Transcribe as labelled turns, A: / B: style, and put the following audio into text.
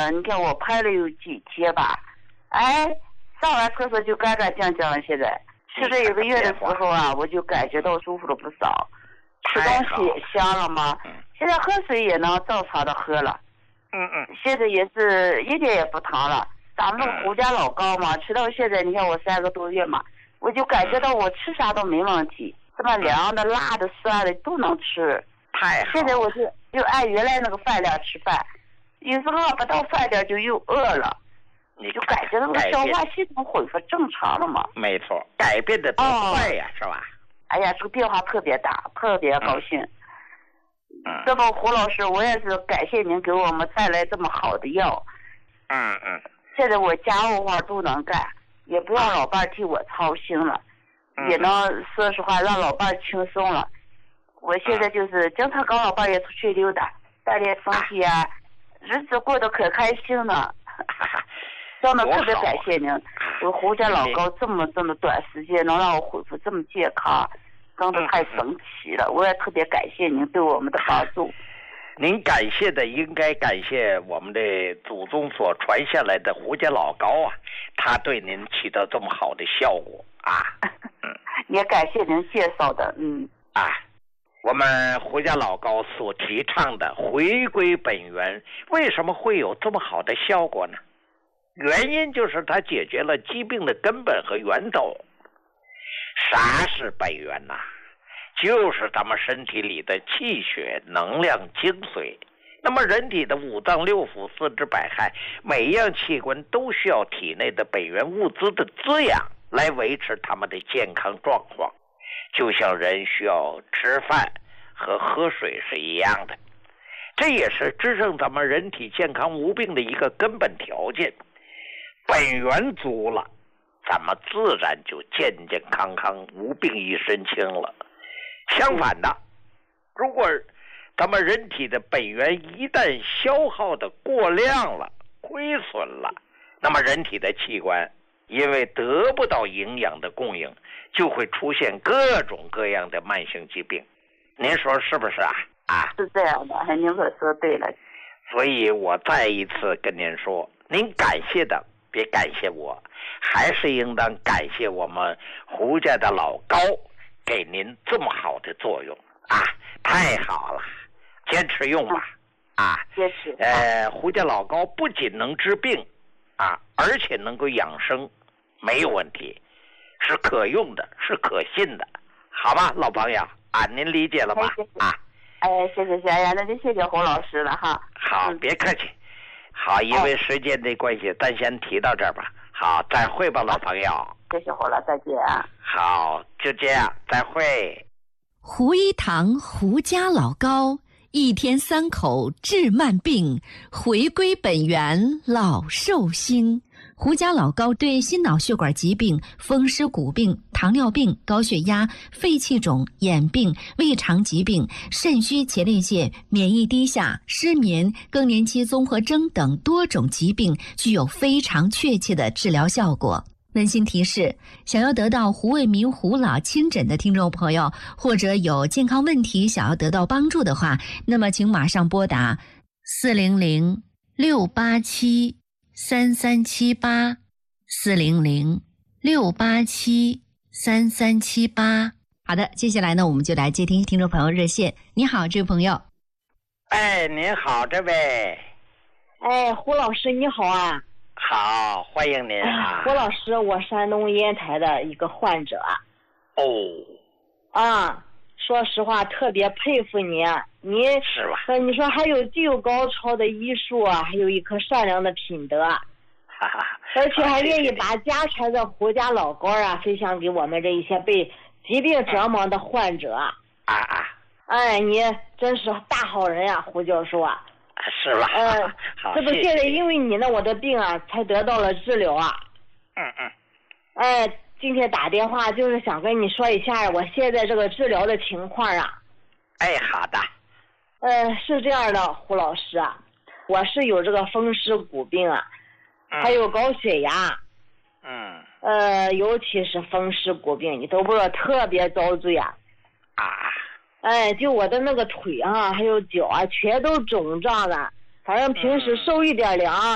A: 了，你看我拍了有几天吧，哎，上完厕所就干干净净了。现在吃了1个月的时候啊，我就感觉到舒服了不少，吃东西也香了嘛。现在喝水也能正常的喝了。现在也是一点也不疼了。咱们胡家老高嘛，吃到现在，你看我3个多月嘛，我就感觉到我吃啥都没问题，这么凉的、辣的、酸的都能吃。
B: 太好。
A: 现在我就按原来那个饭量吃饭，有时候不到饭点就又饿了，你就感觉那个消化系统恢复正常了嘛。
B: 没错，改变的多快呀，是吧？
A: 哎呀，这个变化特别大，特别高兴。这么胡老师，我也是感谢您给我们带来这么好的药。现在我家务活都能干，也不让老伴替我操心了，也能说实话让老伴轻松了。我现在就是经常跟老伴也出去溜达，带点风气啊，日子过得可开心了。真的特别感谢您，我胡家老高这么短时间能让我恢复这么健康，真的太神奇了。我也特别感谢您对我们的帮助。
B: 您感谢的应该感谢我们的祖宗所传下来的胡家老高啊，他对您起到这么好的效果啊。
A: 也感谢您介绍的。
B: 我们胡家老高所提倡的回归本源，为什么会有这么好的效果呢？原因就是它解决了疾病的根本和源头。啥是本源呢？就是咱们身体里的气血、能量、精髓。那么人体的5脏6腑、4肢百骸，每一样器官都需要体内的本源物资的滋养，来维持他们的健康状况。就像人需要吃饭和喝水是一样的，这也是支撑咱们人体健康无病的一个根本条件。本源足了，咱们自然就健健康康、无病一身轻了。相反的，如果咱们人体的本源一旦消耗的过量了、亏损了，那么人体的器官因为得不到营养的供应，就会出现各种各样的慢性疾病。您说是不是啊？
A: 是这样的，您可说对了。
B: 所以我再一次跟您说，您感谢的别感谢我，还是应当感谢我们胡家的老高给您这么好的作用啊！太好了，坚持用吧。
A: 坚持。
B: 胡家老高不仅能治病而且能够养生，没有问题，是可用的，是可信的，好吧，老朋友您理解了吧？
A: 谢谢那就谢谢胡老师了哈。
B: 好，别客气。好，因为时间的关系，咱先提到这儿吧。好，再会吧，老朋友。
A: 谢谢胡老，再见啊。
B: 好，就这样，再会。
C: 胡一堂胡家老高，1天3口治慢病，回归本源老寿星。胡家老高对心脑血管疾病、风湿骨病、糖尿病、高血压、肺气肿、眼病、胃肠疾病、肾虚前列腺、免疫低下、失眠、更年期综合征等多种疾病具有非常确切的治疗效果。温馨提示，想要得到胡卫民胡老亲诊的听众朋友，或者有健康问题想要得到帮助的话，那么请马上拨打400-687-3378，400-687-3378。好的，接下来呢，我们就来接听听众朋友热线。你好，这位朋友。
B: 您好，这位。
D: 胡老师你好啊。
B: 好，欢迎您啊。
D: 胡老师，我山东烟台的一个患者。说实话特别佩服你，你
B: 是吧？
D: 你说还有具有高超的医术还有一颗善良的品德，而且还愿意把家产的胡家老高分享给我们这一些被疾病折磨的患者。你真是大好人呀，胡教授啊。
B: 是吧？
D: 这不现在因为你呢，我的病才得到了治疗今天打电话就是想跟你说一下我现在这个治疗的情况
B: 好的。
D: 是这样的，胡老师我是有这个风湿骨病还有高血压。尤其是风湿骨病，你都不知道特别遭罪就我的那个腿还有脚全都肿胀了，反正平时受一点凉